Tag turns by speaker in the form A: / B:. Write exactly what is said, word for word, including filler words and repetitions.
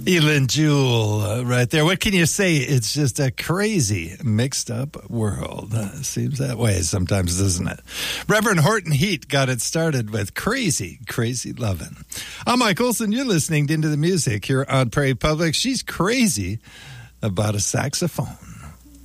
A: Elin Jewel, uh, right there. What can you say? It's just a crazy, mixed up world. Uh, seems that way sometimes, doesn't it? Reverend Horton Heat got it started with Crazy, Crazy Lovin'. I'm Mike Olson. You're listening to Into the Music here on Prairie Public. She's crazy about a saxophone.